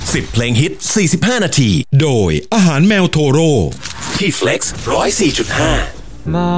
10 เพลงฮิต 45 นาทีโดยอาหารแมวโทโร่ที่ Flex 104.5